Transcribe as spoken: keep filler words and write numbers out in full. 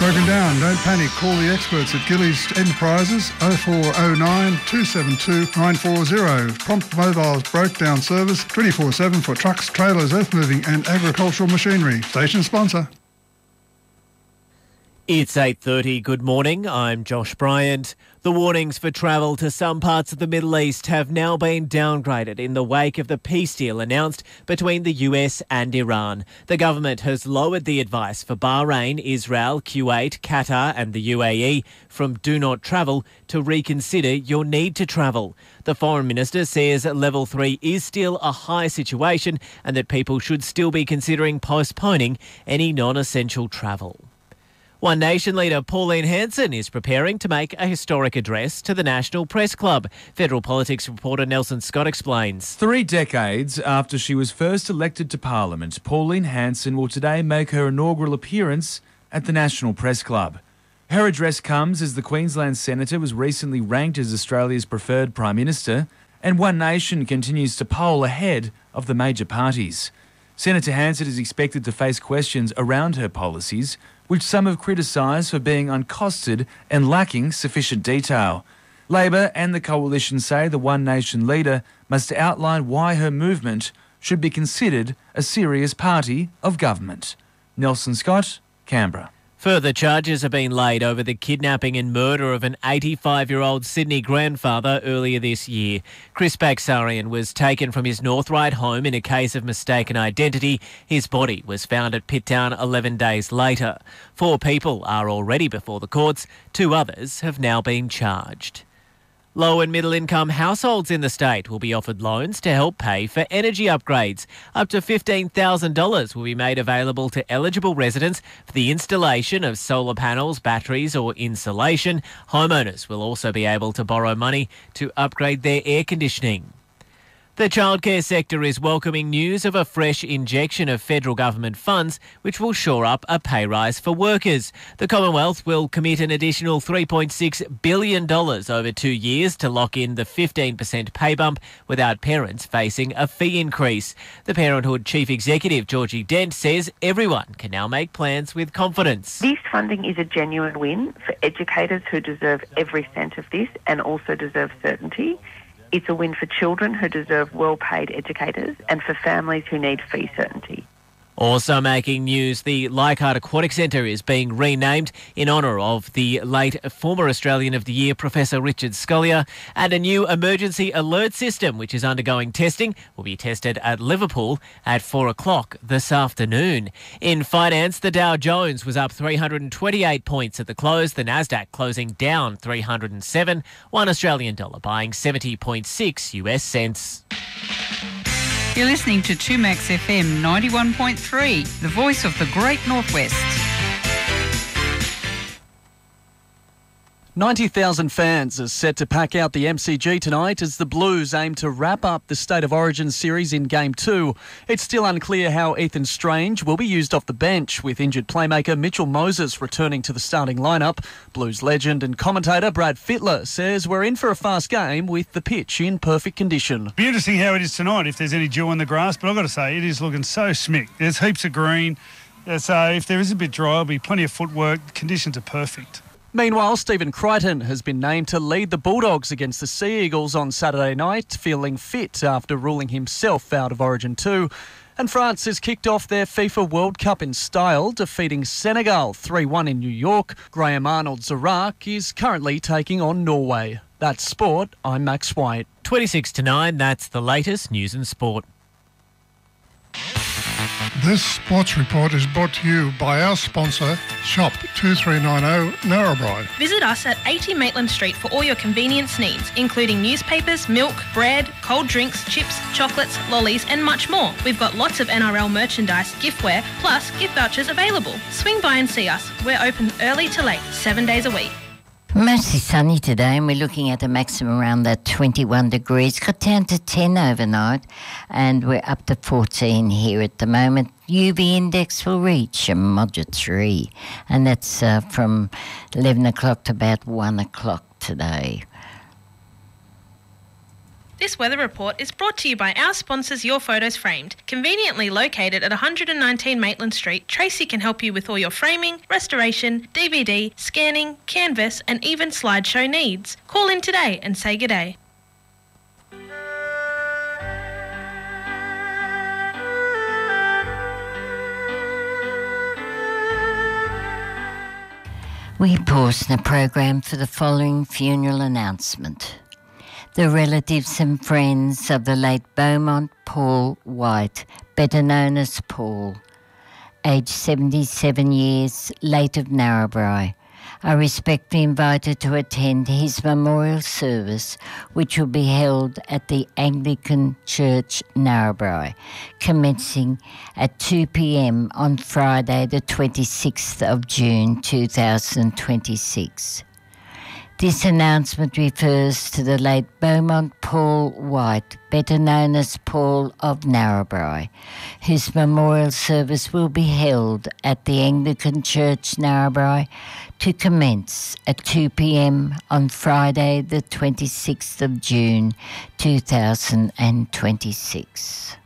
Broken down, don't panic. Call the experts at Gillies Enterprises oh four oh nine, two seven two, nine four zero. Prompt Mobile's broke down service twenty-four seven for trucks, trailers, earth moving and agricultural machinery. Station sponsor. It's eight thirty. Good morning. I'm Josh Bryant. The warnings for travel to some parts of the Middle East have now been downgraded in the wake of the peace deal announced between the U S and Iran. The government has lowered the advice for Bahrain, Israel, Kuwait, Qatar and the U A E from do not travel to reconsider your need to travel. The Foreign Minister says level three is still a high situation and that people should still be considering postponing any non-essential travel. One Nation leader Pauline Hanson is preparing to make a historic address to the National Press Club. Federal politics reporter Nelson Scott explains. Three decades after she was first elected to Parliament, Pauline Hanson will today make her inaugural appearance at the National Press Club. Her address comes as the Queensland Senator was recently ranked as Australia's preferred Prime Minister, and One Nation continues to poll ahead of the major parties. Senator Hanson is expected to face questions around her policies, which some have criticised for being uncosted and lacking sufficient detail. Labor and the Coalition say the One Nation leader must outline why her movement should be considered a serious party of government. Nelson Scott, Canberra. Further charges have been laid over the kidnapping and murder of an eighty-five-year-old Sydney grandfather earlier this year. Chris Baksarian was taken from his North Ryde home in a case of mistaken identity. His body was found at Pitttown eleven days later. Four people are already before the courts. Two others have now been charged. Low and middle income households in the state will be offered loans to help pay for energy upgrades. Up to fifteen thousand dollars will be made available to eligible residents for the installation of solar panels, batteries or insulation. Homeowners will also be able to borrow money to upgrade their air conditioning. The childcare sector is welcoming news of a fresh injection of federal government funds which will shore up a pay rise for workers. The Commonwealth will commit an additional three point six billion dollars over two years to lock in the fifteen percent pay bump without parents facing a fee increase. The Parenthood Chief Executive, Georgie Dent, says everyone can now make plans with confidence. This funding is a genuine win for educators who deserve every cent of this and also deserve certainty. It's a win for children who deserve well-paid educators and for families who need fee certainty. Also making news, the Leichhardt Aquatic Centre is being renamed in honour of the late former Australian of the Year, Professor Richard Scolyer, and a new emergency alert system which is undergoing testing will be tested at Liverpool at four o'clock this afternoon. In finance, the Dow Jones was up three hundred twenty-eight points at the close, the Nasdaq closing down three hundred seven, one Australian dollar buying seventy point six U S cents. You're listening to two Max F M ninety-one point three, the voice of the Great Northwest. ninety thousand fans are set to pack out the M C G tonight as the Blues aim to wrap up the State of Origin series in Game two. It's still unclear how Ethan Strange will be used off the bench, with injured playmaker Mitchell Moses returning to the starting lineup. Blues legend and commentator Brad Fittler says we're in for a fast game with the pitch in perfect condition. Be interesting how it is tonight, if there's any dew on the grass, but I've got to say, it is looking so smick. There's heaps of green, so if there is a bit dry, there'll be plenty of footwork. Conditions are perfect. Meanwhile, Stephen Crichton has been named to lead the Bulldogs against the Sea Eagles on Saturday night, feeling fit after ruling himself out of Origin two. And France has kicked off their FIFA World Cup in style, defeating Senegal three one in New York. Graham Arnold's Iraq is currently taking on Norway. That's sport. I'm Max White. twenty-six to nine, that's the latest news and sport. This sports report is brought to you by our sponsor, Shop two three nine zero Narrabri. Visit us at eighty Maitland Street for all your convenience needs, including newspapers, milk, bread, cold drinks, chips, chocolates, lollies and much more. We've got lots of N R L merchandise, giftware, plus gift vouchers available. Swing by and see us. We're open early to late, seven days a week. Mostly sunny today, and we're looking at a maximum around that twenty-one degrees. Got down to ten overnight, and we're up to fourteen here at the moment. U V index will reach a moderate three, and that's uh, from eleven o'clock to about one o'clock today. This weather report is brought to you by our sponsors Your Photos Framed. Conveniently located at one hundred nineteen Maitland Street, Tracy can help you with all your framing, restoration, D V D, scanning, canvas and even slideshow needs. Call in today and say good day. We paused the program for the following funeral announcement. The relatives and friends of the late Beaumont Paul White, better known as Paul, aged seventy-seven years, late of Narrabri, are respectfully invited to attend his memorial service, which will be held at the Anglican Church, Narrabri, commencing at two p.m. on Friday the twenty-sixth of June two thousand twenty-six. This announcement refers to the late Beaumont Paul White, better known as Paul of Narrabri, whose memorial service will be held at the Anglican Church, Narrabri, to commence at two p.m. on Friday the twenty-sixth of June two thousand twenty-six.